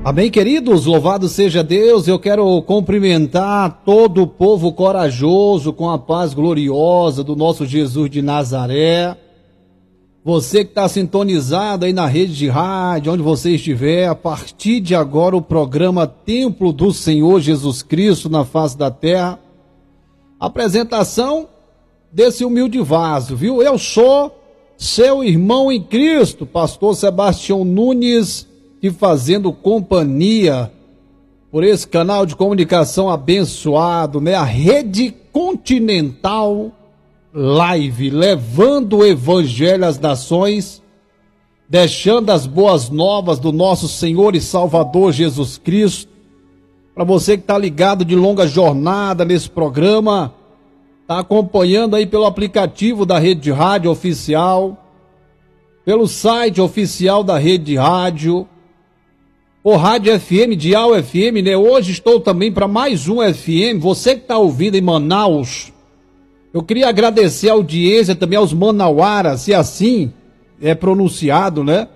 Amém, queridos? Louvado seja Deus. Eu quero cumprimentar todo o povo corajoso com a paz gloriosa do nosso Jesus de Nazaré. Você que está sintonizado aí na rede de rádio, onde você estiver, a partir de agora o programa Templo do Senhor Jesus Cristo na face da terra. Apresentação desse humilde vaso, viu? Eu sou seu irmão em Cristo, pastor Sebastião Nunes, e fazendo companhia por esse canal de comunicação abençoado, né? A Rede Continental Live, levando o evangelho às nações, deixando as boas novas do nosso Senhor e Salvador Jesus Cristo. Para você que está ligado de longa jornada nesse programa, está acompanhando aí pelo aplicativo da Rede de Rádio Oficial, pelo site oficial da Rede de Rádio, o Rádio FM, Dial FM, né? Hoje estou também para mais um FM. Você que está ouvindo em Manaus, eu queria agradecer a audiência também aos manauaras, se assim é pronunciado, né?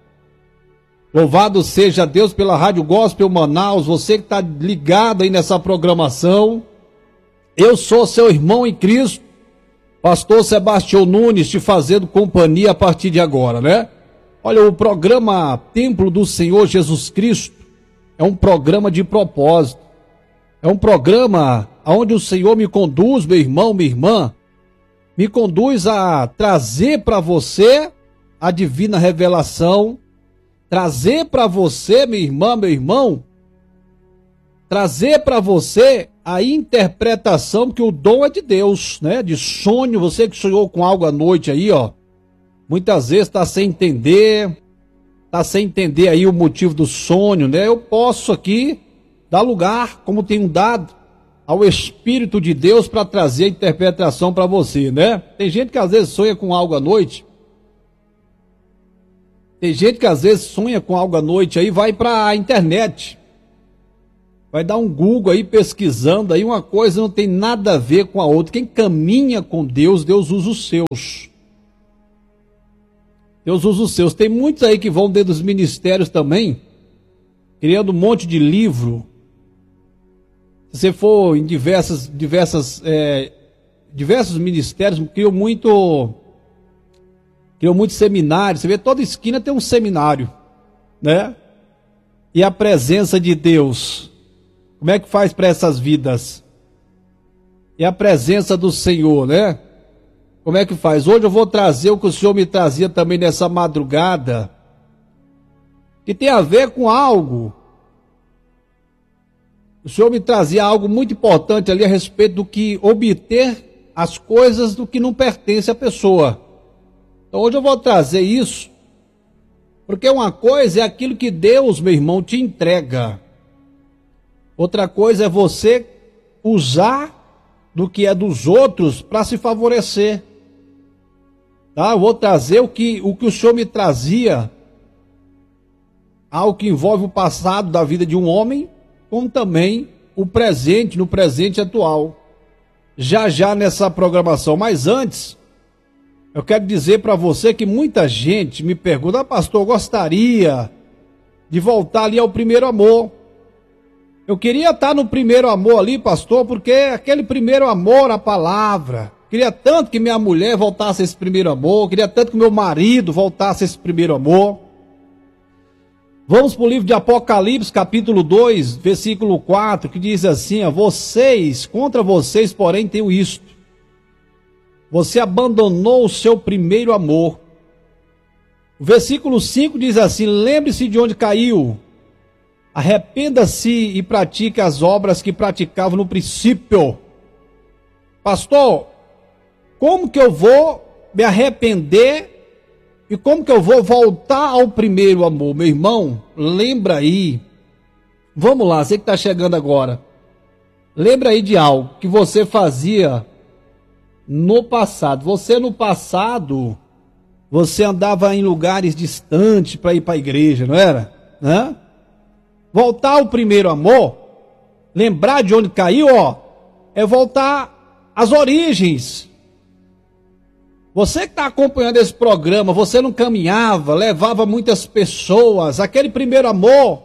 Louvado seja Deus pela Rádio Gospel Manaus, você que está ligado aí nessa programação. Eu sou seu irmão em Cristo, pastor Sebastião Nunes, te fazendo companhia a partir de agora, né? Olha, o programa Templo do Senhor Jesus Cristo é um programa de propósito. É um programa onde o Senhor me conduz, meu irmão, minha irmã, me conduz a trazer para você a divina revelação, trazer para você, minha irmã, meu irmão, trazer para você a interpretação, que o dom é de Deus, né? De sonho, você que sonhou com algo à noite aí, ó. Muitas vezes está sem entender aí o motivo do sonho, né? Eu posso aqui dar lugar, como tenho dado, ao Espírito de Deus para trazer a interpretação para você, né? Tem gente que às vezes sonha com algo à noite. Tem gente que às vezes sonha com algo à noite aí, vai para a internet. Vai dar um Google aí pesquisando, aí uma coisa não tem nada a ver com a outra. Quem caminha com Deus, Deus usa os seus. Deus usa os seus. Tem muitos aí que vão dentro dos ministérios também, criando um monte de livro. Se você for em diversos ministérios, criam muito seminário. Você vê, toda esquina tem um seminário, né? E a presença de Deus, como é que faz para essas vidas? E a presença do Senhor, né? Como é que faz? Hoje eu vou trazer o que o Senhor me trazia também nessa madrugada, que tem a ver com algo. O Senhor me trazia algo muito importante ali a respeito do que obter as coisas do que não pertence à pessoa. Então hoje eu vou trazer isso, porque uma coisa é aquilo que Deus, meu irmão, te entrega. Outra coisa é você usar do que é dos outros para se favorecer. Tá? Eu vou trazer o que o Senhor me trazia, algo que envolve o passado da vida de um homem, como também o presente, no presente atual. Já nessa programação. Mas antes, eu quero dizer para você que muita gente me pergunta: pastor, eu gostaria de voltar ali ao primeiro amor. Eu queria estar no primeiro amor ali, pastor, porque aquele primeiro amor, a palavra. Queria tanto que minha mulher voltasse a esse primeiro amor. Queria tanto que meu marido voltasse a esse primeiro amor. Vamos para o livro de Apocalipse, capítulo 2, versículo 4, que diz assim: contra vocês, porém, tenho isto. Você abandonou o seu primeiro amor. O versículo 5 diz assim: lembre-se de onde caiu. Arrependa-se e pratique as obras que praticava no princípio. Pastor, como que eu vou me arrepender e como que eu vou voltar ao primeiro amor? Meu irmão, lembra aí. Vamos lá, você que está chegando agora. Lembra aí de algo que você fazia no passado. Você no passado, você andava em lugares distantes para ir para a igreja, não era? Hã? Voltar ao primeiro amor, lembrar de onde caiu, ó, é voltar às origens. Você que está acompanhando esse programa, você não caminhava, levava muitas pessoas, aquele primeiro amor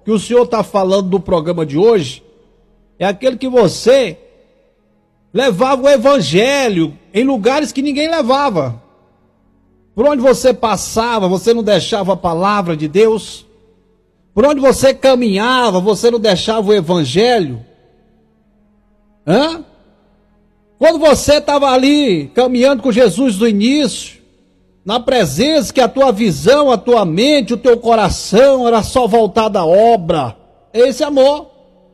que o senhor está falando do programa de hoje é aquele que você levava o evangelho em lugares que ninguém levava. Por onde você passava, você não deixava a palavra de Deus. Por onde você caminhava, você não deixava o evangelho. Quando você estava ali caminhando com Jesus do início, na presença, que a tua visão, a tua mente, o teu coração era só voltado à obra. Esse amor.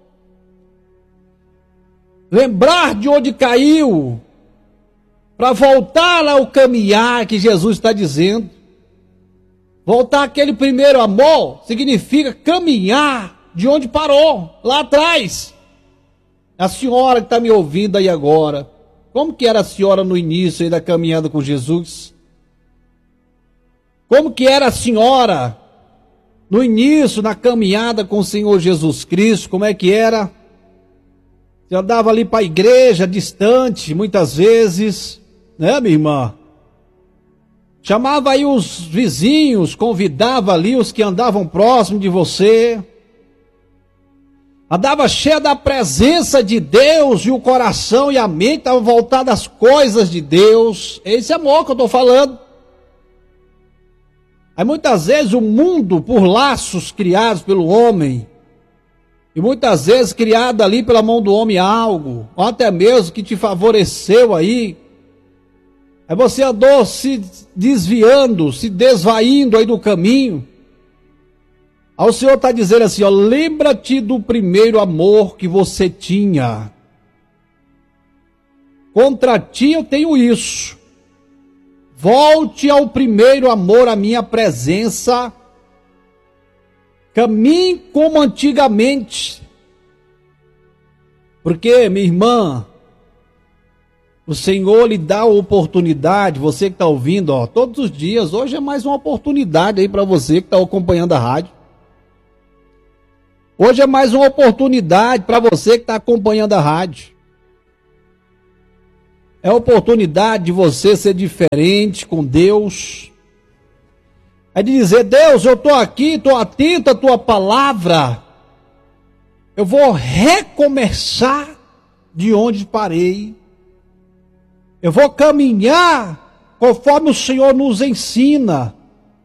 Lembrar de onde caiu, para voltar ao caminhar que Jesus está dizendo. Voltar àquele primeiro amor significa caminhar de onde parou, lá atrás. A senhora que está me ouvindo aí agora, como que era a senhora no início aí da caminhada com Jesus? Como que era a senhora no início, na caminhada com o Senhor Jesus Cristo? Como é que era? Você andava ali para a igreja, distante, muitas vezes, né, minha irmã? Chamava aí os vizinhos, convidava ali os que andavam próximo de você. Andava cheia da presença de Deus e o coração e a mente estavam voltados às coisas de Deus. Esse amor que eu estou falando. Aí muitas vezes o mundo, por laços criados pelo homem, e muitas vezes criado ali pela mão do homem algo, ou até mesmo que te favoreceu aí você andou se desviando, se desvaindo aí do caminho. Aí o Senhor está dizendo assim, ó, lembra-te do primeiro amor que você tinha. Contra ti eu tenho isso. Volte ao primeiro amor, à minha presença. Caminhe como antigamente. Porque, minha irmã, o Senhor lhe dá a oportunidade, você que está ouvindo, ó, todos os dias, hoje é mais uma oportunidade aí para você que está acompanhando a rádio. Hoje é mais uma oportunidade para você que está acompanhando a rádio. É a oportunidade de você ser diferente com Deus. É de dizer, Deus, eu estou aqui, estou atento à tua palavra. Eu vou recomeçar de onde parei. Eu vou caminhar conforme o Senhor nos ensina.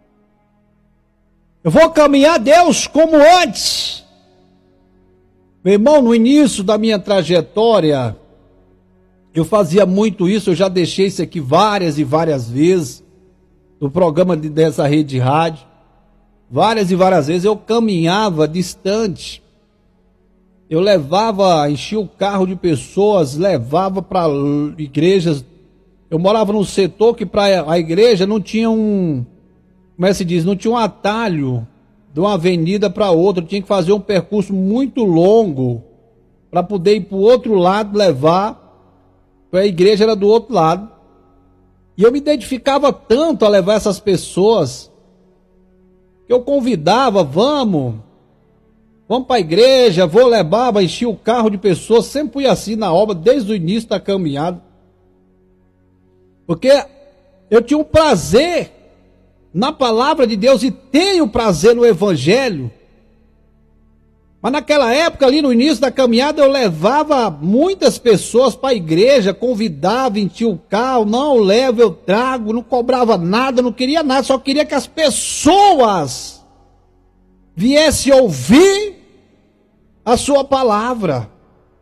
Eu vou caminhar, Deus, como antes. Meu irmão, no início da minha trajetória, eu fazia muito isso, eu já deixei isso aqui várias e várias vezes, no programa dessa rede de rádio. Várias e várias vezes eu caminhava distante. Eu levava, enchia o carro de pessoas, levava para igrejas. Eu morava num setor que para a igreja não tinha como é que se diz, não tinha um atalho de uma avenida para outra, tinha que fazer um percurso muito longo para poder ir para o outro lado, levar, a igreja era do outro lado. E eu me identificava tanto a levar essas pessoas, que eu convidava, vamos para a igreja, vou levar, encher o carro de pessoas, sempre fui assim na obra, desde o início da caminhada. Porque eu tinha um prazer na palavra de Deus e tenho prazer no evangelho. Mas naquela época, ali no início da caminhada, eu levava muitas pessoas para a igreja, convidava, enchia o carro, não, eu levo, eu trago, não cobrava nada, não queria nada, só queria que as pessoas viessem ouvir a sua palavra.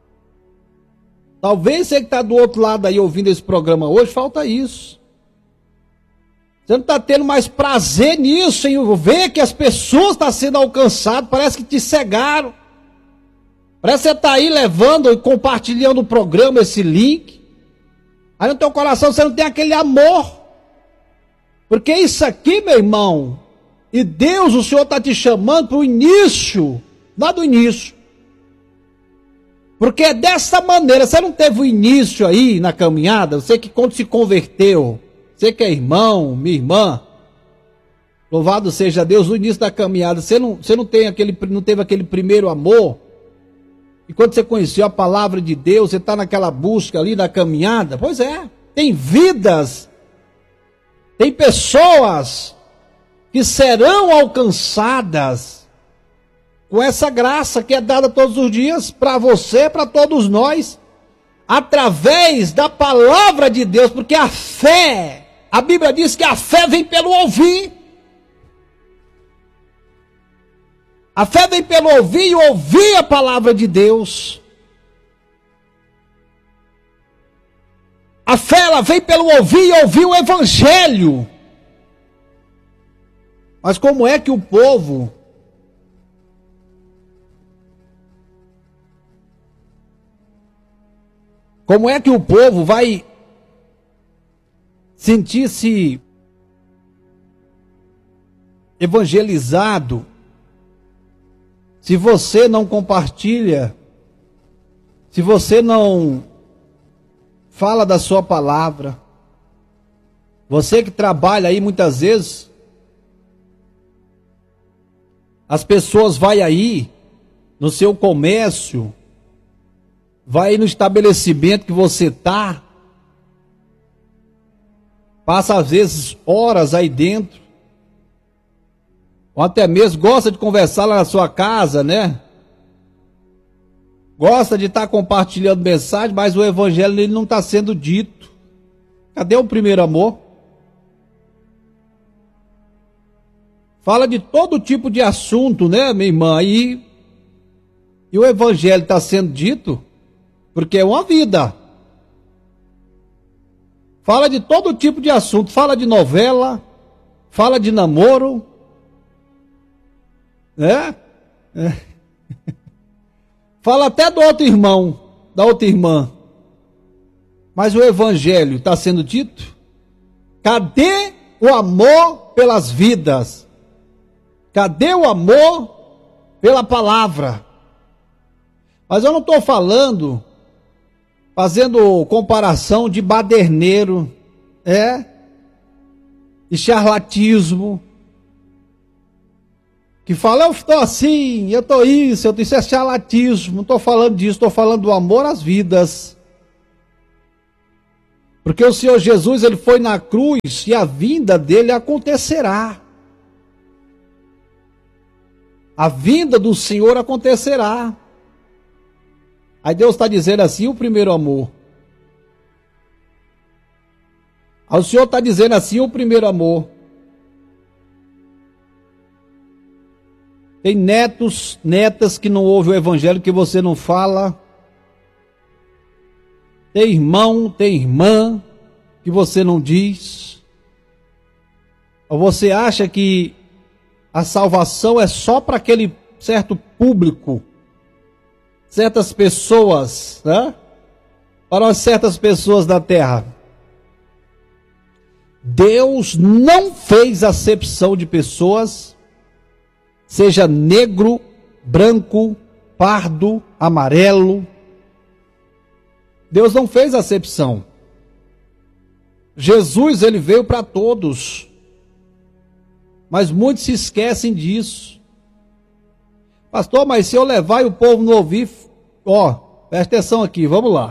Talvez você que está do outro lado aí ouvindo esse programa hoje, falta isso. Você não está tendo mais prazer nisso, em ver que as pessoas estão sendo alcançadas, parece que te cegaram. Parece que você está aí levando e compartilhando o programa, esse link. Aí no teu coração você não tem aquele amor. Porque isso aqui, meu irmão, e Deus, o Senhor está te chamando para o início, lá do início. Porque é dessa maneira, você não teve o início aí na caminhada, você que quando se converteu, você que é irmão, minha irmã, louvado seja Deus, no início da caminhada, você não teve aquele primeiro amor, e quando você conheceu a palavra de Deus, você está naquela busca ali na caminhada, pois é, tem vidas, tem pessoas que serão alcançadas, com essa graça que é dada todos os dias para você, para todos nós, através da palavra de Deus, porque a fé, a Bíblia diz que a fé vem pelo ouvir. A fé vem pelo ouvir e ouvir a palavra de Deus. A fé, ela vem pelo ouvir e ouvir o evangelho. Mas como é que o povo vai sentir-se evangelizado se você não compartilha, se você não fala da sua palavra? Você que trabalha aí muitas vezes, as pessoas vão aí no seu comércio, vai aí no estabelecimento que você está, passa às vezes horas aí dentro, ou até mesmo gosta de conversar lá na sua casa, né? Gosta de estar compartilhando mensagem, mas o evangelho ele não está sendo dito. Cadê o primeiro amor? Fala de todo tipo de assunto, né, minha irmã? E o evangelho está sendo dito porque é uma vida. Fala de todo tipo de assunto. Fala de novela, fala de namoro, né? Fala até do outro irmão, da outra irmã. Mas o evangelho está sendo dito? Cadê o amor pelas vidas? Cadê o amor pela palavra? Mas eu não estou falando, fazendo comparação de baderneiro, de charlatismo, que fala, eu estou assim, eu estou isso é charlatismo. Não estou falando disso, estou falando do amor às vidas. Porque o Senhor Jesus, ele foi na cruz e a vinda dele acontecerá. A vinda do Senhor acontecerá. Aí Deus está dizendo assim, o primeiro amor. Aí o Senhor está dizendo assim, o primeiro amor. Tem netos, netas que não ouvem o evangelho, que você não fala. Tem irmão, tem irmã, que você não diz. Ou você acha que a salvação é só para aquele certo público, certas pessoas, né? Para certas pessoas da terra. Deus não fez acepção de pessoas, seja negro, branco, pardo, amarelo. Deus não fez acepção. Jesus, ele veio para todos. Mas muitos se esquecem disso. Pastor, mas se eu levar e o povo não ouvir, presta atenção aqui, vamos lá.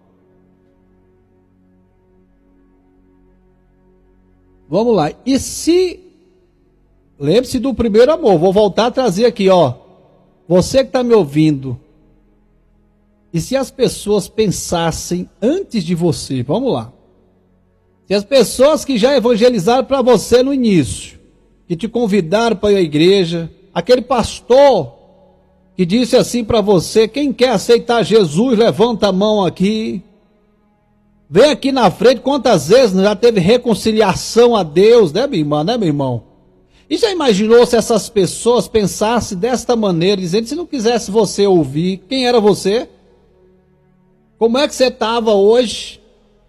Vamos lá. E se, lembre-se do primeiro amor, vou voltar a trazer aqui, você que está me ouvindo, e se as pessoas pensassem antes de você, vamos lá, se as pessoas que já evangelizaram para você no início, que te convidaram para ir à igreja, aquele pastor que disse assim para você, quem quer aceitar Jesus, levanta a mão aqui, vem aqui na frente, quantas vezes já teve reconciliação a Deus, né, minha irmã, né, meu irmão? E já imaginou se essas pessoas pensassem desta maneira, dizendo, se não quisesse você ouvir, quem era você? Como é que você estava hoje?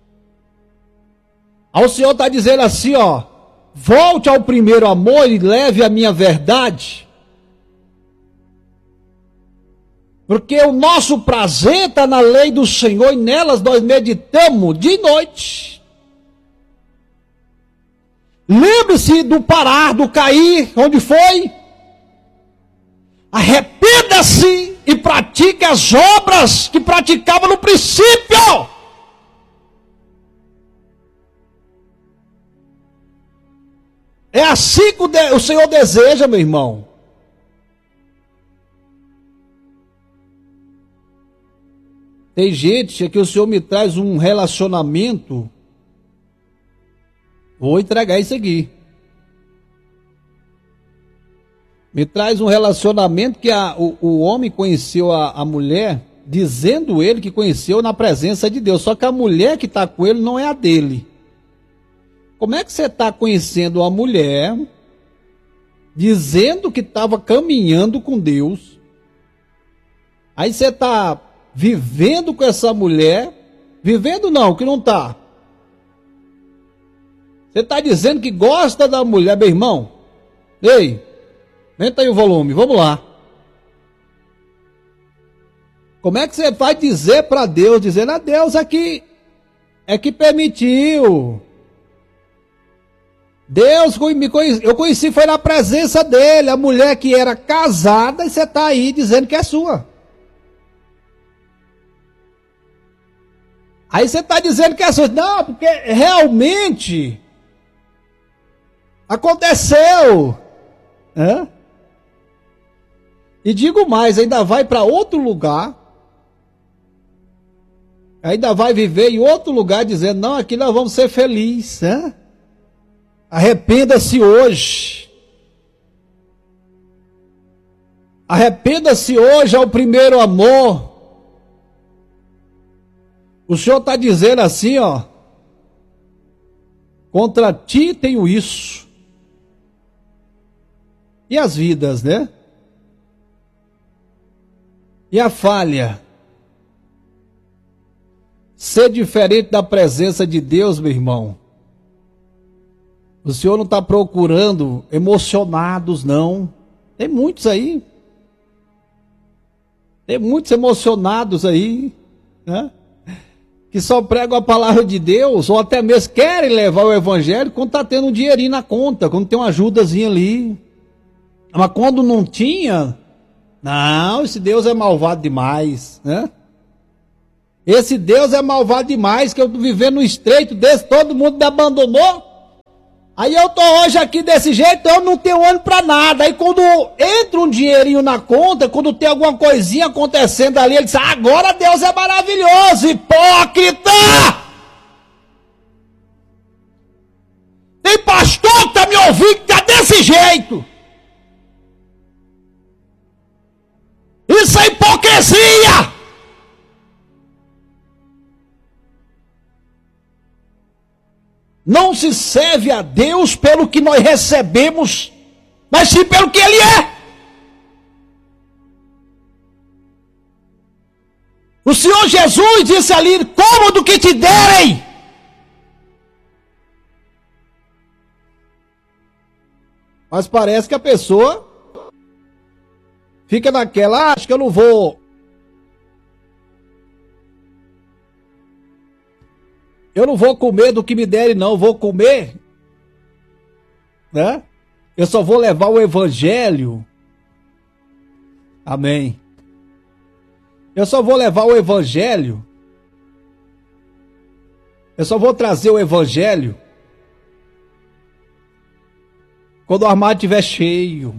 Aí o Senhor está dizendo assim, volte ao primeiro amor e leve a minha verdade. Porque o nosso prazer está na lei do Senhor e nelas nós meditamos de noite. Lembre-se do parar, do cair, onde foi? Arrependa-se e pratique as obras que praticava no princípio. É assim que o Senhor deseja, meu irmão. Tem gente que o Senhor me traz um relacionamento. Vou entregar isso aqui. Me traz um relacionamento que o homem conheceu a mulher, dizendo ele que conheceu na presença de Deus. Só que a mulher que está com ele não é a dele. Como é que você está conhecendo uma mulher, dizendo que estava caminhando com Deus? Aí você está vivendo com essa mulher, vivendo não, que não está. Você está dizendo que gosta da mulher, meu irmão. Ei, aumenta aí o volume, vamos lá. Como é que você vai dizer para Deus, dizendo a Deus é que permitiu. Deus me conheci, eu conheci, foi na presença dele, a mulher que era casada, e você está aí dizendo que é sua. Aí você está dizendo que é sua. Não, porque realmente aconteceu. Hã? E digo mais, ainda vai para outro lugar, ainda vai viver em outro lugar dizendo, não, aqui nós vamos ser felizes. Hã? Arrependa-se hoje. Arrependa-se hoje ao primeiro amor. O Senhor está dizendo assim, ó. Contra ti tenho isso. E as vidas, né? E a falha? Ser diferente da presença de Deus, meu irmão. O Senhor não está procurando emocionados, não. Tem muitos aí. Tem muitos emocionados aí, né? Que só pregam a palavra de Deus, ou até mesmo querem levar o evangelho quando está tendo um dinheirinho na conta, quando tem uma ajudazinha ali. Mas quando não tinha, não, esse Deus é malvado demais, né? Esse Deus é malvado demais, que eu estou vivendo no estreito desse, todo mundo me abandonou. Aí eu tô hoje aqui desse jeito, eu não tenho ânimo para nada. Aí quando entra um dinheirinho na conta, quando tem alguma coisinha acontecendo ali, ele diz, agora Deus é maravilhoso, hipócrita! Tem pastor que tá me ouvindo que tá desse jeito. Isso é hipocrisia! Não se serve a Deus pelo que nós recebemos, mas sim pelo que Ele é. O Senhor Jesus disse ali, como do que te derem. Mas parece que a pessoa fica naquela, acho que eu não vou. Eu não vou comer do que me derem, não. Eu vou comer, né? Eu só vou levar o evangelho. Amém. Eu só vou levar o evangelho. Eu só vou trazer o evangelho quando o armário estiver cheio.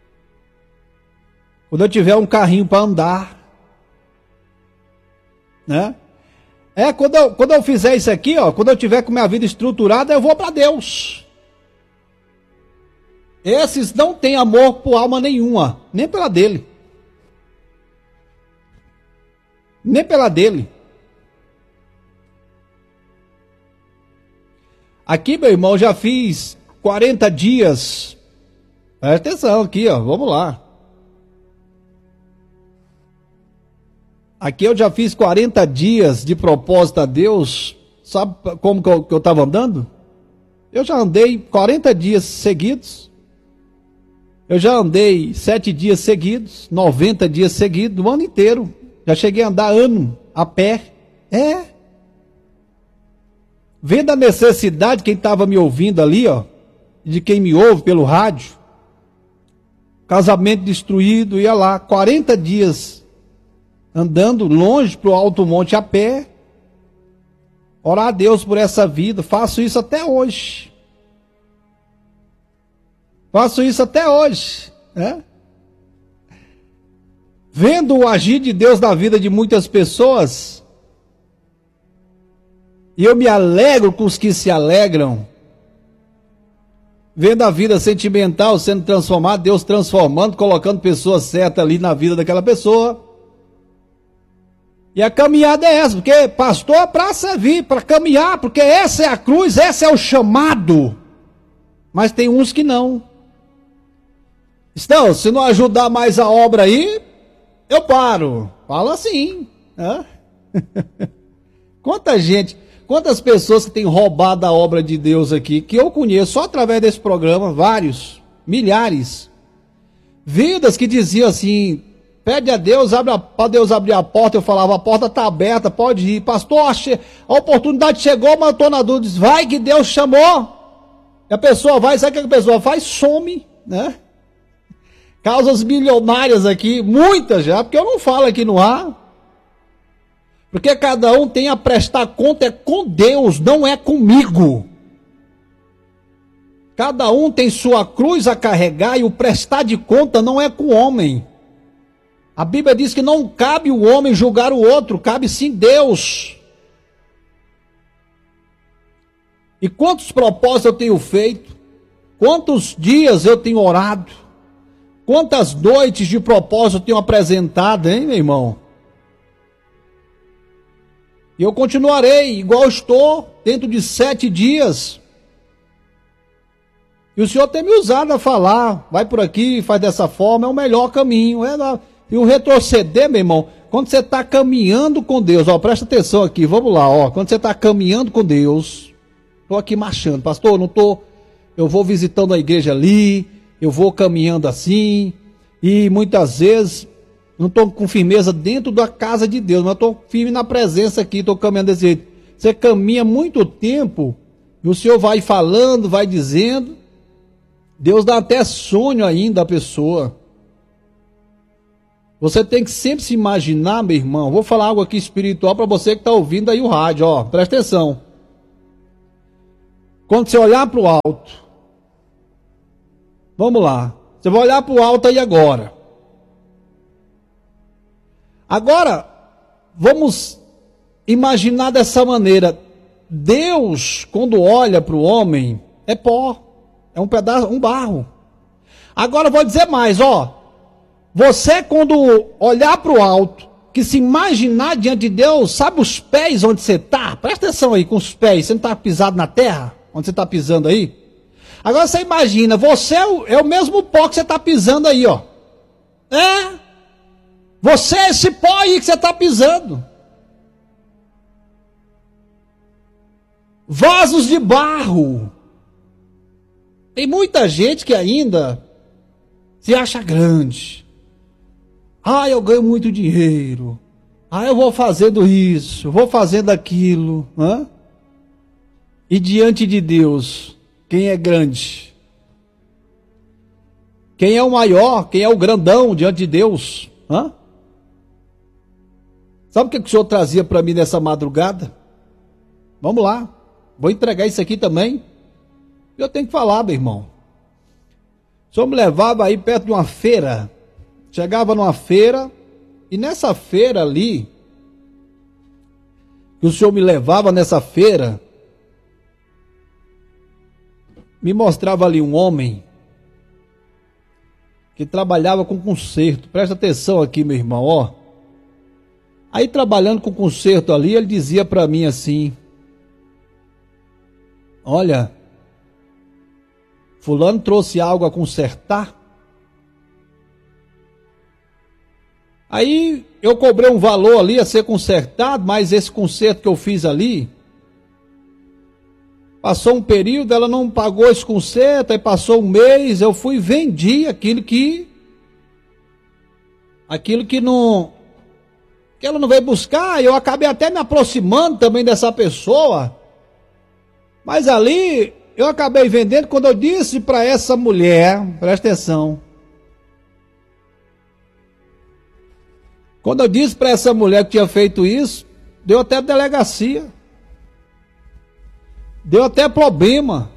Quando eu tiver um carrinho para andar. Né? Quando eu fizer isso aqui, ó, quando eu tiver com minha vida estruturada, eu vou para Deus. Esses não têm amor por alma nenhuma, nem pela dele. Nem pela dele. Aqui, meu irmão, eu já fiz 40 dias. Presta atenção aqui, ó, vamos lá. Aqui eu já fiz 40 dias de propósito a Deus. Sabe como que eu estava andando? Eu já andei 40 dias seguidos. Eu já andei 7 dias seguidos, 90 dias seguidos, o ano inteiro. Já cheguei a andar ano a pé. Vendo a necessidade, quem estava me ouvindo ali, ó, de quem me ouve pelo rádio. Casamento destruído, ia lá, 40 dias andando longe para o Alto Monte a pé, orar a Deus por essa vida, faço isso até hoje. Faço isso até hoje, né? Vendo o agir de Deus na vida de muitas pessoas, E eu me alegro com os que se alegram, vendo a vida sentimental sendo transformada, Deus transformando, colocando pessoas certas ali na vida daquela pessoa. E a caminhada é essa, porque pastor é para servir, para caminhar, porque essa é a cruz, esse é o chamado. Mas tem uns que não. Então, se não ajudar mais a obra aí, eu paro. Fala assim. Né? Quantas pessoas que têm roubado a obra de Deus aqui, que eu conheço só através desse programa, vários, milhares. Vidas que diziam assim, pede a Deus, para Deus abrir a porta. Eu falava, a porta está aberta, pode ir. Pastor, a oportunidade chegou, mas eu estou na dúvida. Diz, vai que Deus chamou. E a pessoa vai, sabe o que a pessoa faz? Some, né? Causas milionárias aqui, muitas já, porque eu não falo aqui no ar. Porque cada um tem a prestar conta é com Deus, não é comigo. Cada um tem sua cruz a carregar e o prestar de conta não é com o homem. A Bíblia diz que não cabe o homem julgar o outro, cabe sim Deus. E quantos propósitos eu tenho feito? Quantos dias eu tenho orado? Quantas noites de propósito eu tenho apresentado, hein, meu irmão? E eu continuarei igual estou, dentro de 7 dias. E o Senhor tem me usado a falar, vai por aqui, faz dessa forma, é o melhor caminho. E o retroceder, meu irmão, quando você está caminhando com Deus, ó, presta atenção aqui, vamos lá, ó, quando você está caminhando com Deus, estou aqui marchando, pastor, eu vou visitando a igreja ali, eu vou caminhando assim, e muitas vezes não estou com firmeza dentro da casa de Deus, mas estou firme na presença aqui, estou caminhando desse jeito. Você caminha muito tempo, e o Senhor vai falando, vai dizendo, Deus dá até sonho ainda à pessoa. Você tem que sempre se imaginar, meu irmão, vou falar algo aqui espiritual para você que está ouvindo aí o rádio, ó, presta atenção. Quando você olhar para o alto, vamos lá, você vai olhar para o alto aí agora. Agora, vamos imaginar dessa maneira, Deus, quando olha para o homem, é pó, é um pedaço, um barro. Agora eu vou dizer mais, ó, você quando olhar para o alto, que se imaginar diante de Deus, sabe os pés onde você está? Presta atenção aí com os pés, você não está pisado na terra? Onde você está pisando aí? Agora você imagina, você é o mesmo pó que você está pisando aí, ó. Você é esse pó aí que você está pisando. Vasos de barro. Tem muita gente que ainda se acha grande. Eu ganho muito dinheiro. Eu vou fazendo isso, vou fazendo aquilo. E diante de Deus, quem é grande? Quem é o maior? Quem é o grandão diante de Deus? Sabe o que o Senhor trazia para mim nessa madrugada? Vamos lá, vou entregar isso aqui também. Eu tenho que falar, meu irmão. O Senhor me levava aí perto de uma feira. Chegava numa feira, e nessa feira ali, que o Senhor me levava nessa feira, me mostrava ali um homem que trabalhava com conserto. Presta atenção aqui, meu irmão, ó. Aí trabalhando com conserto ali, ele dizia para mim assim: olha, fulano trouxe algo a consertar. Aí eu cobrei um valor ali a ser consertado, mas esse conserto que eu fiz ali, passou um período, ela não pagou esse conserto, aí passou um mês, eu fui e vendi aquilo que ela não veio buscar, eu acabei até me aproximando também dessa pessoa, mas ali eu acabei vendendo. Quando eu disse para essa mulher, presta atenção, quando eu disse para essa mulher que tinha feito isso, deu até delegacia, deu até problema.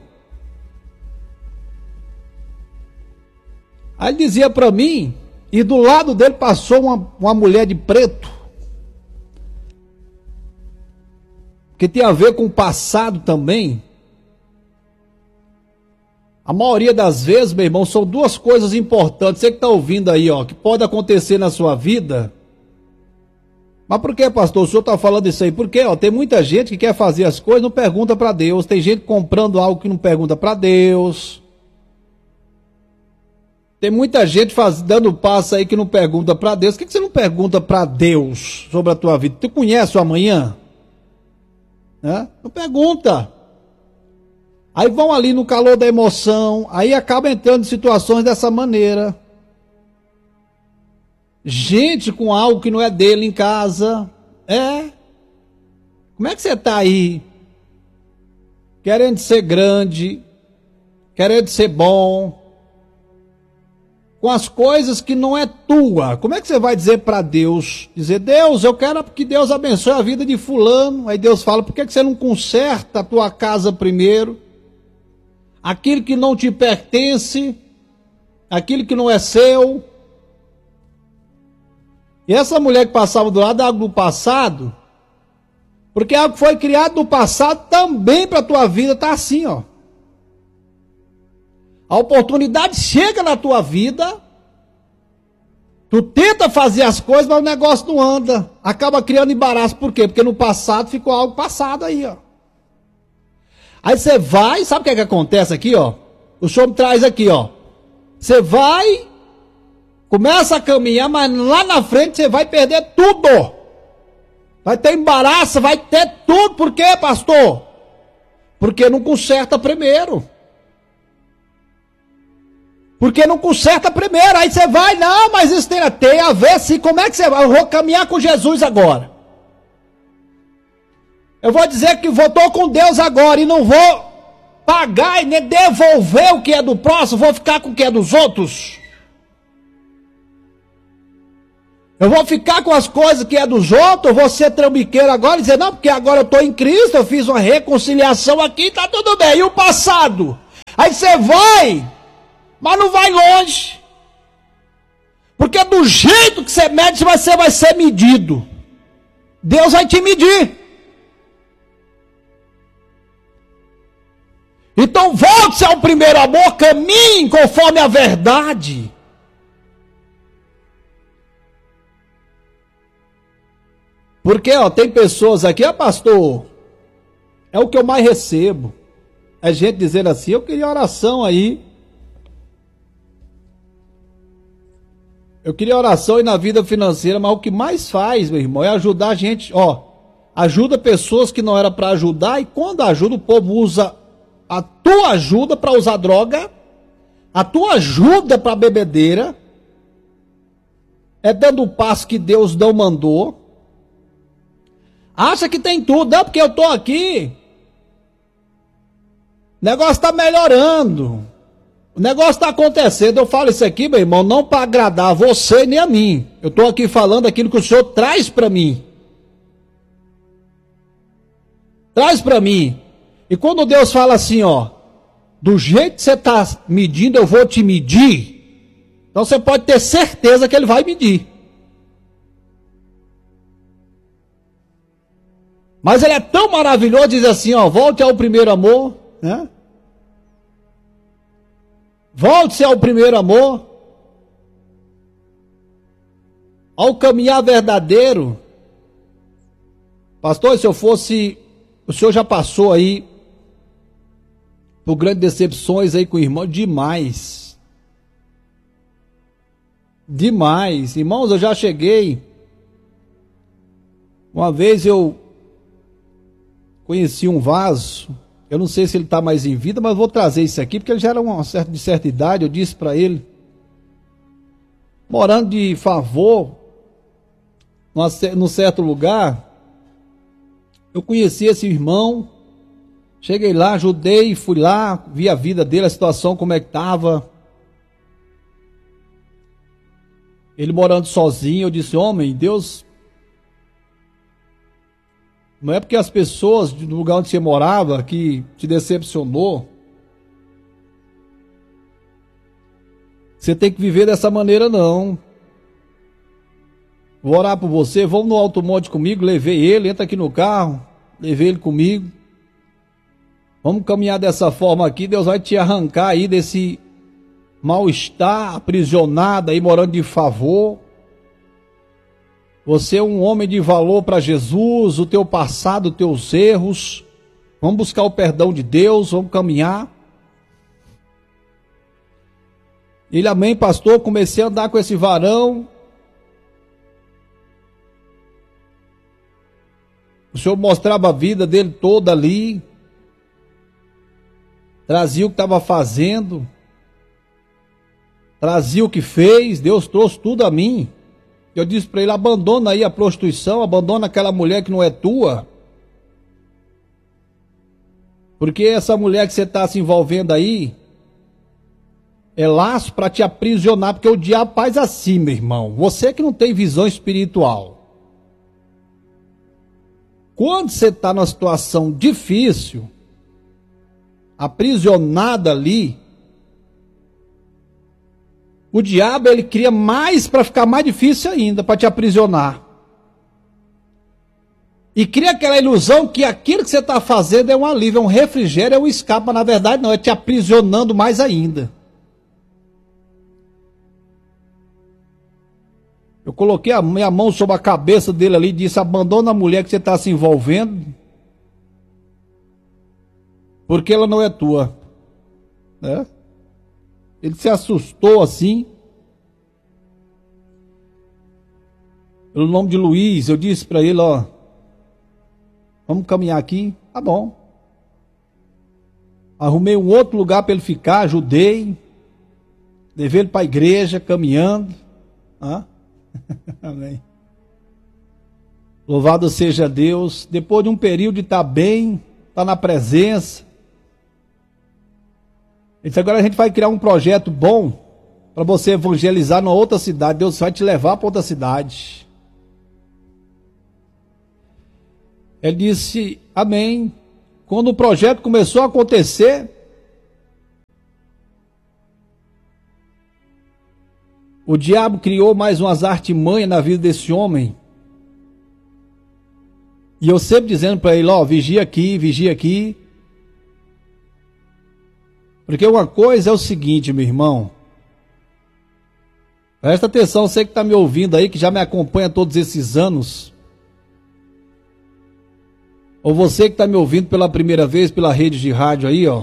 Aí ele dizia para mim, e do lado dele passou uma mulher de preto, que tem a ver com o passado também. A maioria das vezes, meu irmão, são duas coisas importantes. Você que está ouvindo aí, ó, que pode acontecer na sua vida. Mas por que, pastor, o senhor está falando isso aí? Porque, ó, tem muita gente que quer fazer as coisas e não pergunta para Deus. Tem gente comprando algo que não pergunta para Deus. Tem muita gente dando passo aí que não pergunta para Deus. Por que você não pergunta para Deus sobre a tua vida? Tu conhece o amanhã? Né? Não pergunta. Aí vão ali no calor da emoção, aí acaba entrando em situações dessa maneira. Gente com algo que não é dele em casa. Como é que você está aí? Querendo ser grande, querendo ser bom, com as coisas que não é tua. Como é que você vai dizer para Deus? Dizer, Deus, eu quero que Deus abençoe a vida de fulano. Aí Deus fala, por que você não conserta a tua casa primeiro? Aquilo que não te pertence, aquilo que não é seu. E essa mulher que passava do lado é algo do passado, porque algo que foi criado no passado também para a tua vida está assim, ó. A oportunidade chega na tua vida, tu tenta fazer as coisas, mas o negócio não anda. Acaba criando embaraço, por quê? Porque no passado ficou algo passado aí, ó. Aí você vai, sabe o que é que acontece aqui, ó? O senhor me traz aqui, ó. Você vai, começa a caminhar, mas lá na frente você vai perder tudo. Vai ter embaraço, vai ter tudo. Por quê, pastor? Porque não conserta primeiro. Porque não conserta primeiro. Aí você vai, não, mas isso tem a ver, sim. Como é que você vai? Eu vou caminhar com Jesus agora. Eu vou dizer que estou com Deus agora e não vou pagar e nem devolver o que é do próximo, vou ficar com o que é dos outros. Eu vou ficar com as coisas que é dos outros, eu vou ser trambiqueiro agora e dizer, não, porque agora eu estou em Cristo, eu fiz uma reconciliação aqui, está tudo bem. E o passado? Aí você vai, mas não vai longe. Porque do jeito que você mede, você vai ser medido. Deus vai te medir. Então volte-se ao primeiro amor, caminhe conforme a verdade. Porque, ó, tem pessoas aqui, ó, pastor, é o que eu mais recebo. É gente dizendo assim, eu queria oração aí. Eu queria oração aí na vida financeira, mas o que mais faz, meu irmão, é ajudar a gente, ó. Ajuda pessoas que não era para ajudar, e quando ajuda, o povo usa a tua ajuda para usar droga, a tua ajuda para bebedeira, é dando o passo que Deus não mandou, acha que tem tudo, não, porque eu estou aqui, o negócio está melhorando, o negócio está acontecendo. Eu falo isso aqui, meu irmão, não para agradar a você nem a mim, eu estou aqui falando aquilo que o Senhor traz para mim, E quando Deus fala assim, ó, do jeito que você está medindo, eu vou te medir. Então você pode ter certeza que Ele vai medir. Mas Ele é tão maravilhoso, diz assim, ó, volte ao primeiro amor, né? Volte-se ao primeiro amor. Ao caminhar verdadeiro. Pastor, se eu fosse, o senhor já passou aí por grandes decepções aí com o irmão, demais. Demais. Irmãos, eu já cheguei. Uma vez eu conheci um vaso, eu não sei se ele está mais em vida, mas vou trazer isso aqui, porque ele já era de certa idade, eu disse para ele, morando de favor, num certo lugar, eu conheci esse irmão, cheguei lá, ajudei, fui lá, vi a vida dele, a situação como é que estava. Ele morando sozinho, eu disse, homem, Deus, não é porque as pessoas do lugar onde você morava que te decepcionou. Você tem que viver dessa maneira, não. Vou orar por você, vamos no Alto Monte comigo, levei ele, entra aqui no carro, levei ele comigo. Vamos caminhar dessa forma aqui, Deus vai te arrancar aí desse mal-estar, aprisionado aí, morando de favor. Você é um homem de valor para Jesus, o teu passado, os teus erros. Vamos buscar o perdão de Deus, vamos caminhar. Ele, amém, pastor, comecei a andar com esse varão. O Senhor mostrava a vida dele toda ali. Trazia o que estava fazendo. Trazia o que fez. Deus trouxe tudo a mim. Eu disse para ele, abandona aí a prostituição, abandona aquela mulher que não é tua. Porque essa mulher que você está se envolvendo aí, é laço para te aprisionar, porque o diabo faz assim, meu irmão. Você que não tem visão espiritual. Quando você está numa situação difícil, aprisionada ali, o diabo ele cria mais para ficar mais difícil ainda, para te aprisionar. E cria aquela ilusão que aquilo que você está fazendo é um alívio, é um refrigério, é um escape, mas na verdade não, é te aprisionando mais ainda. Eu coloquei a minha mão sobre a cabeça dele ali e disse, abandona a mulher que você está se envolvendo, porque ela não é tua. Né? Ele se assustou assim. Pelo nome de Luiz, eu disse para ele, ó, vamos caminhar aqui, tá bom. Arrumei um outro lugar para ele ficar, ajudei, levei ele para a igreja, caminhando. Amém. Louvado seja Deus. Depois de um período de estar bem, estar na presença, ele disse, agora a gente vai criar um projeto bom para você evangelizar numa outra cidade. Deus vai te levar para outra cidade. Ele disse, amém. Quando o projeto começou a acontecer, o diabo criou mais umas artimanhas na vida desse homem. E eu sempre dizendo para ele, ó, vigia aqui, vigia aqui. Porque uma coisa é o seguinte, meu irmão. Presta atenção, você que está me ouvindo aí, que já me acompanha todos esses anos. Ou você que está me ouvindo pela primeira vez pela rede de rádio aí, ó.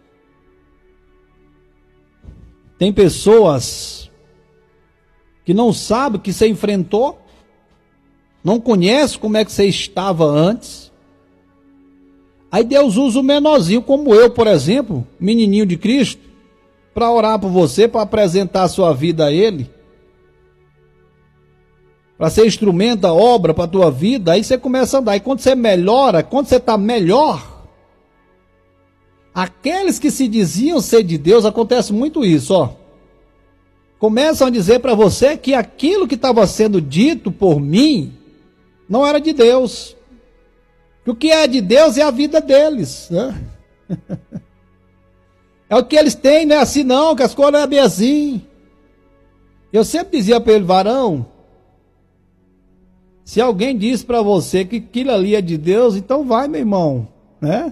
Tem pessoas que não sabem o que você enfrentou, não conhece como é que você estava antes. Aí Deus usa o menorzinho, como eu, por exemplo, menininho de Cristo, para orar por você, para apresentar a sua vida a Ele, para ser instrumento da obra para a tua vida. Aí você começa a andar, e quando você melhora, quando você está melhor, aqueles que se diziam ser de Deus, acontece muito isso, ó. Começam a dizer para você que aquilo que estava sendo dito por mim não era de Deus. Que o que é de Deus é a vida deles, né? É o que eles têm, não é assim não, que as coisas não é bem assim. Eu sempre dizia para ele, varão, se alguém diz para você que aquilo ali é de Deus, então vai, meu irmão, né?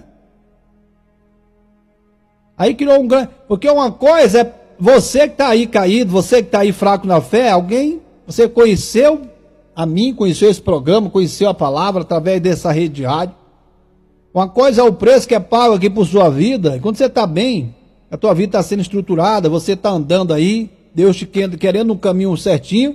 Aí criou um grande... Porque uma coisa é você que está aí caído, você que está aí fraco na fé, alguém, você conheceu a mim, conheceu esse programa, conheceu a palavra através dessa rede de rádio. Uma coisa é o preço que é pago aqui por sua vida, e quando você está bem, a tua vida está sendo estruturada, você está andando aí, Deus te querendo um caminho certinho.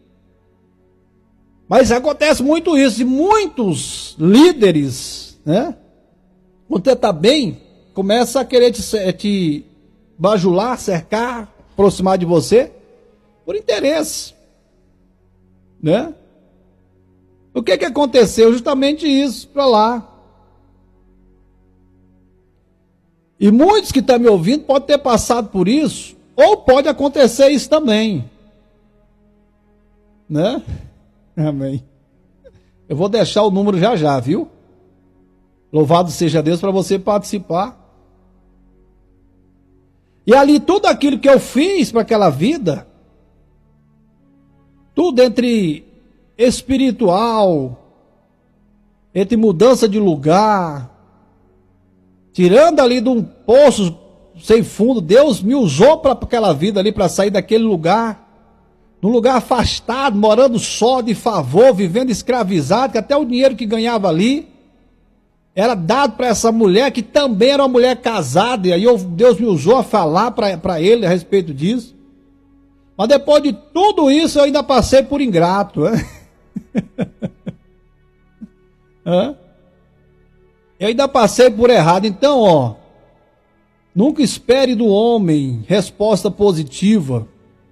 Mas acontece muito isso, e muitos líderes, né? Quando você está bem, começa a querer te bajular, cercar, aproximar de você, por interesse, né? O que aconteceu? Justamente isso, para lá. E muitos que estão me ouvindo podem ter passado por isso, ou pode acontecer isso também, né? Amém. Eu vou deixar o número já já, viu? Louvado seja Deus para você participar. E ali tudo aquilo que eu fiz para aquela vida, tudo entre espiritual, entre mudança de lugar, tirando ali de um poço sem fundo, Deus me usou para aquela vida ali, para sair daquele lugar, num lugar afastado, morando só de favor, vivendo escravizado, que até o dinheiro que ganhava ali era dado para essa mulher, que também era uma mulher casada, e aí Deus me usou a falar para ele a respeito disso. Mas depois de tudo isso, eu ainda passei por ingrato. Eu ainda passei por errado. Então, nunca espere do homem resposta positiva.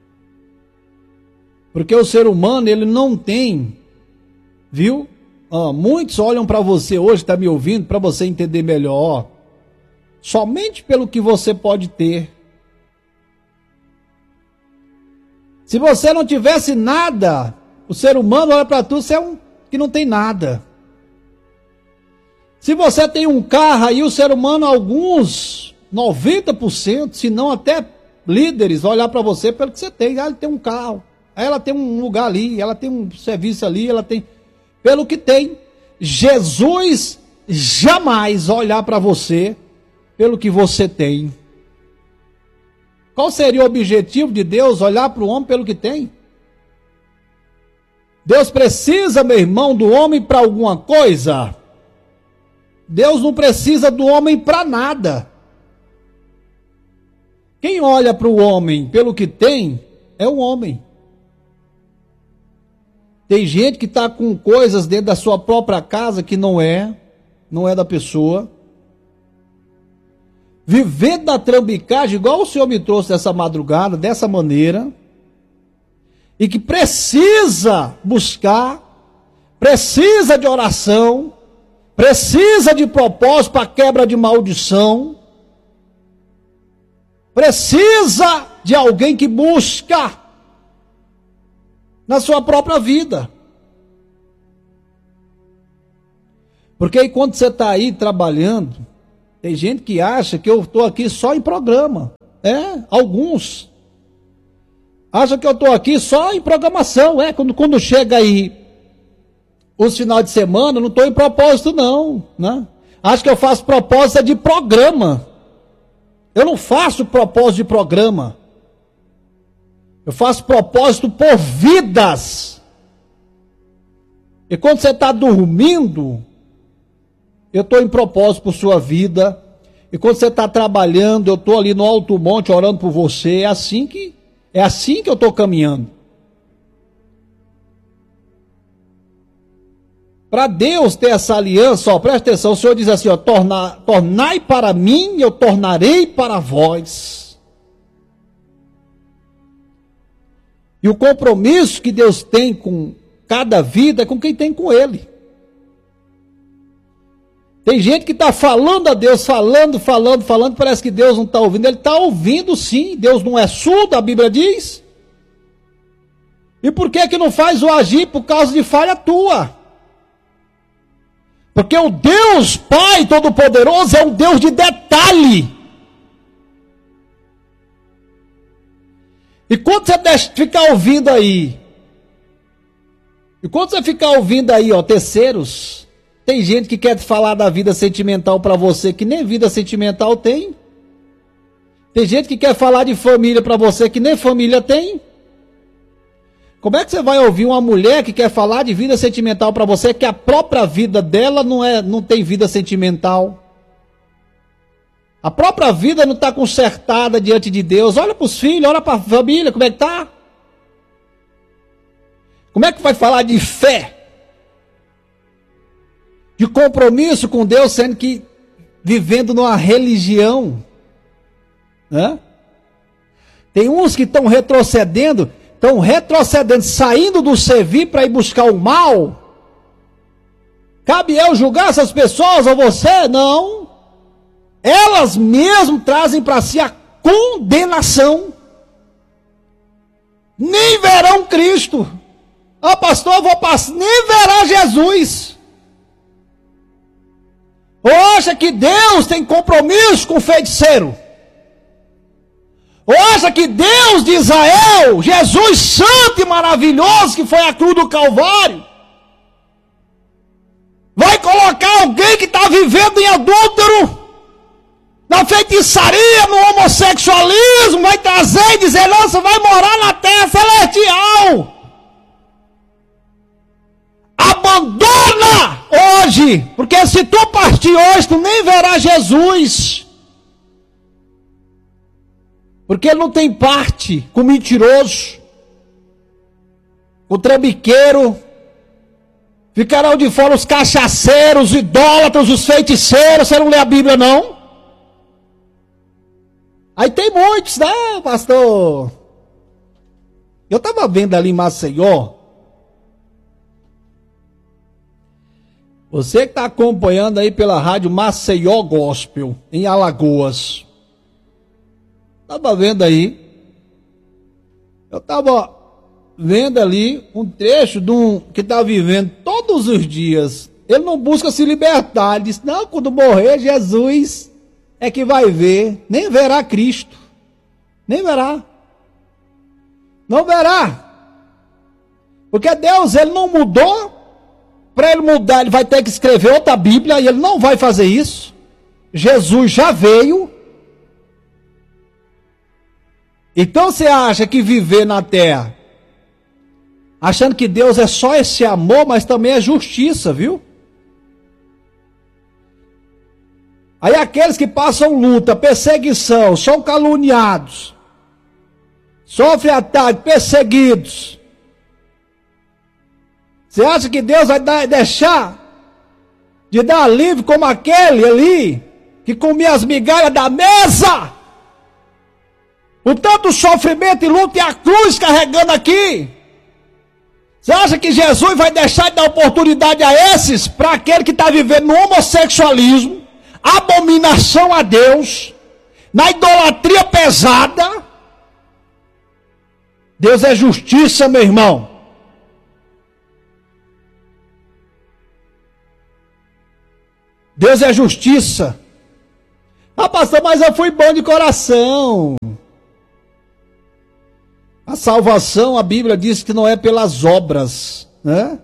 Porque o ser humano, ele não tem, viu? Muitos olham para você hoje, está me ouvindo, para você entender melhor. Somente pelo que você pode ter. Se você não tivesse nada, o ser humano olha para tu, você é um que não tem nada. Se você tem um carro, aí o ser humano, alguns, 90%, se não até líderes, vão olhar para você pelo que você tem. Ele tem um carro, ela tem um lugar ali, ela tem um serviço ali, ela tem... Pelo que tem. Jesus jamais vai olhar para você pelo que você tem. Qual seria o objetivo de Deus olhar para o homem pelo que tem? Deus precisa, meu irmão, do homem para alguma coisa? Deus não precisa do homem para nada. Quem olha para o homem pelo que tem, é o homem. Tem gente que está com coisas dentro da sua própria casa que não é da pessoa. Vivendo da trambicagem, igual o Senhor me trouxe dessa madrugada, dessa maneira, e que precisa buscar, precisa de oração, precisa de propósito para quebra de maldição, precisa de alguém que busca na sua própria vida. Porque aí quando você está aí trabalhando, tem gente que acha que eu estou aqui só em programa. Alguns acham que eu estou aqui só em programação. Quando chega aí os finais de semana, eu não estou em propósito não, né? Acho que eu faço propósito de programa. Eu não faço propósito de programa. Eu faço propósito por vidas. E quando você está dormindo, eu estou em propósito por sua vida. E quando você está trabalhando, eu estou ali no alto monte orando por você. É assim que eu estou caminhando. Para Deus ter essa aliança, presta atenção, o Senhor diz assim, tornai para mim, eu tornarei para vós. E o compromisso que Deus tem com cada vida é com quem tem com Ele. Tem gente que está falando a Deus, falando, parece que Deus não está ouvindo. Ele está ouvindo sim, Deus não é surdo, a Bíblia diz. E por que não faz o agir? Por causa de falha tua. Porque o Deus Pai Todo-Poderoso é um Deus de detalhe. E quando você ficar ouvindo aí, terceiros, tem gente que quer falar da vida sentimental para você, que nem vida sentimental tem. Tem gente que quer falar de família para você, que nem família tem. Como é que você vai ouvir uma mulher que quer falar de vida sentimental para você, que a própria vida dela não tem vida sentimental? A própria vida não está consertada diante de Deus. Olha para os filhos, olha para a família, como é que está? Como é que vai falar de fé? De compromisso com Deus, sendo que vivendo numa religião, né? Tem uns que estão retrocedendo, saindo do servir para ir buscar o mal. Cabe eu julgar essas pessoas ou você? Não. Elas mesmo trazem para si a condenação. Nem verão Cristo. Pastor, eu vou passar, nem verá Jesus. Ou acha que Deus tem compromisso com o feiticeiro? Ou acha que Deus de Israel, Jesus santo e maravilhoso, que foi a cruz do Calvário, vai colocar alguém que está vivendo em adúltero, na feitiçaria, no homossexualismo, vai trazer e dizer, nossa, vai morar na terra celestial. Abandona hoje, porque se tu partir hoje, tu nem verás Jesus. Porque ele não tem parte com o mentiroso, o trambiqueiro. Ficarão de fora os cachaceiros, os idólatras, os feiticeiros. Você não lê a Bíblia, não? Aí tem muitos, né, pastor? Eu estava vendo ali em Maceió. Você que está acompanhando aí pela rádio Maceió Gospel, em Alagoas. Estava vendo aí. Eu estava vendo ali um trecho de um que está vivendo todos os dias. Ele não busca se libertar. Ele diz, não, quando morrer, Jesus é que vai ver. Nem verá Cristo. Nem verá. Não verá. Porque Deus, ele não mudou. Para ele mudar, ele vai ter que escrever outra Bíblia. E ele não vai fazer isso. Jesus já veio. Então você acha que viver na terra, achando que Deus é só esse amor, mas também é justiça, viu? Aí aqueles que passam luta, perseguição, são caluniados, sofrem ataque, perseguidos. Você acha que Deus vai deixar de dar alívio como aquele ali, que comia as migalhas da mesa? O tanto sofrimento e luta e a cruz carregando aqui. Você acha que Jesus vai deixar de dar oportunidade a esses, para aquele que está vivendo no homossexualismo, abominação a Deus, na idolatria pesada? Deus é justiça, meu irmão. Deus é justiça. Ah, pastor, mas eu fui bom de coração. A salvação, a Bíblia diz que não é pelas obras, né?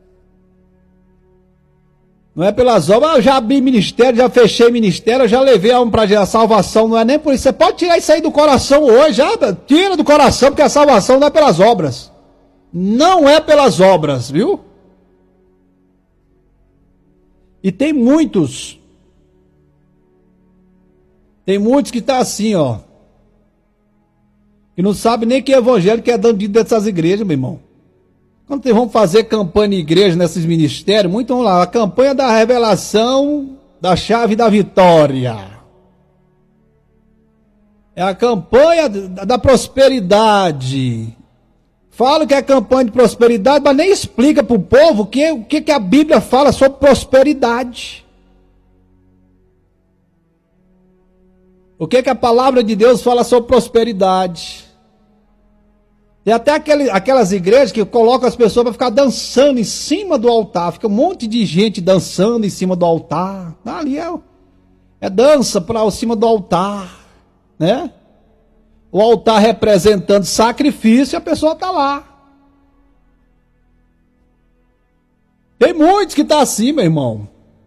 Não é pelas obras. Eu já abri ministério, já fechei ministério, já levei a um para a salvação, não é nem por isso. Você pode tirar isso aí do coração hoje, já tira do coração, porque a salvação não é pelas obras. Não é pelas obras, viu? E tem muitos que estão assim, ó, que não sabe nem que evangelho que é dando dentro dessas igrejas, meu irmão. Quando vocês vão fazer campanha em igreja, nesses ministérios, muito vão lá, a campanha da revelação da chave da vitória. É a campanha da prosperidade. Fala que é campanha de prosperidade, mas nem explica para o povo o que a Bíblia fala sobre prosperidade. O que a palavra de Deus fala sobre prosperidade. Tem até aquelas igrejas que colocam as pessoas para ficar dançando em cima do altar. Fica um monte de gente dançando em cima do altar. Ali é dança para cima do altar, né? O altar representando sacrifício e a pessoa está lá. Tem muitos que estão assim, meu irmão.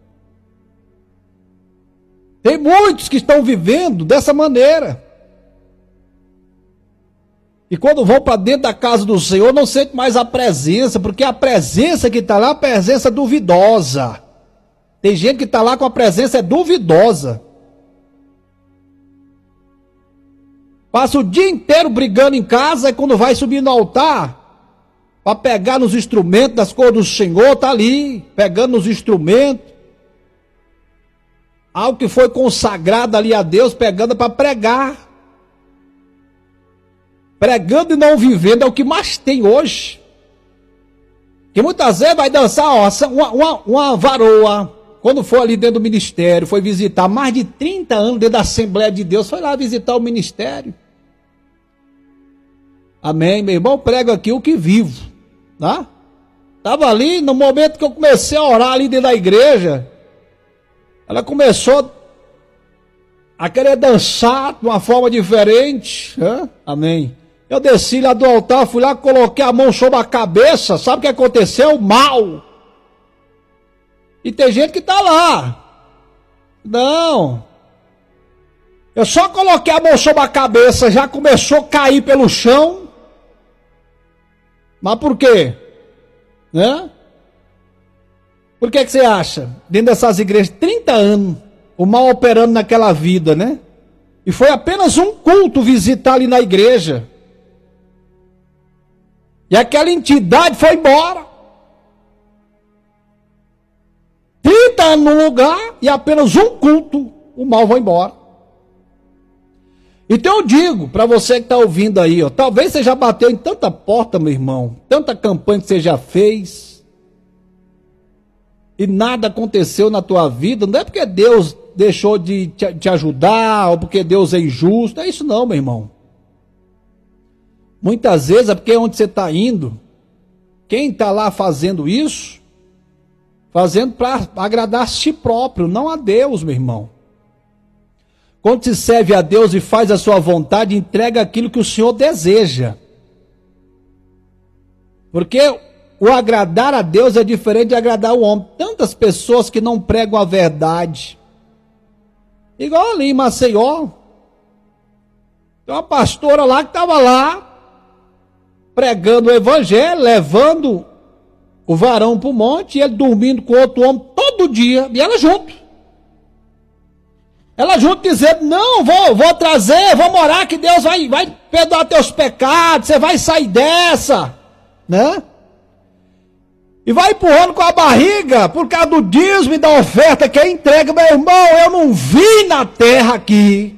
Tem muitos que estão vivendo dessa maneira. E quando vão para dentro da casa do Senhor, não sente mais a presença, porque a presença que está lá é a presença duvidosa. Tem gente que está lá com a presença duvidosa. Passa o dia inteiro brigando em casa, e quando vai subir no altar, para pegar nos instrumentos das cores do Senhor, está ali, pegando nos instrumentos. Algo que foi consagrado ali a Deus, pegando para pregar. Pregando e não vivendo é o que mais tem hoje. Que muitas vezes vai dançar, ó, uma varoa, quando foi ali dentro do ministério, foi visitar mais de 30 anos dentro da Assembleia de Deus, foi lá visitar o ministério. Amém, meu irmão, prego aqui o que vivo, tá? Estava ali, no momento que eu comecei a orar ali dentro da igreja, ela começou a querer dançar de uma forma diferente, né? Amém. Eu desci lá do altar, fui lá, coloquei a mão sobre a cabeça, sabe o que aconteceu? Mal. E tem gente que está lá. Não. Eu só coloquei a mão sobre a cabeça, já começou a cair pelo chão. Mas por quê? Né? Por que você acha? Dentro dessas igrejas, 30 anos, o mal operando naquela vida, né? E foi apenas um culto visitar ali na igreja. E aquela entidade foi embora. 30 anos no lugar e apenas um culto, o mal vai embora. Então eu digo para você que está ouvindo aí, ó, talvez você já bateu em tanta porta, meu irmão, tanta campanha que você já fez, e nada aconteceu na tua vida. Não é porque Deus deixou de te ajudar, ou porque Deus é injusto, não é isso não, meu irmão. Muitas vezes é porque onde você está indo, quem está lá fazendo isso, fazendo para agradar a si próprio, não a Deus, meu irmão. Quando se serve a Deus e faz a sua vontade, entrega aquilo que o Senhor deseja. Porque o agradar a Deus é diferente de agradar o homem. Tantas pessoas que não pregam a verdade. Igual ali em Maceió. Tem uma pastora lá que estava lá, pregando o evangelho, levando o varão para o monte, e ele dormindo com outro homem todo dia, e ela junto. Ela junto dizendo, não, vou trazer, vou morar, que Deus vai perdoar teus pecados, você vai sair dessa, né? E vai empurrando com a barriga, por causa do dízimo e da oferta que entrega. Meu irmão, eu não vim na terra aqui.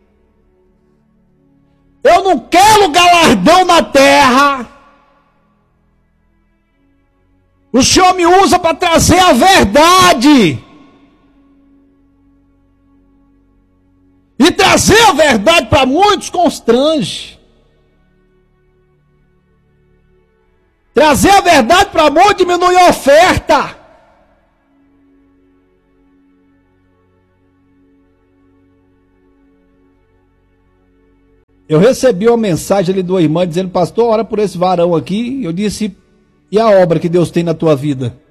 Eu não quero galardão na terra. O Senhor me usa para trazer a verdade. E trazer a verdade para muitos constrange. Trazer a verdade para muitos diminui a oferta. Eu recebi uma mensagem ali do irmão dizendo, pastor, ora por esse varão aqui. Eu disse, e a obra que Deus tem na tua vida?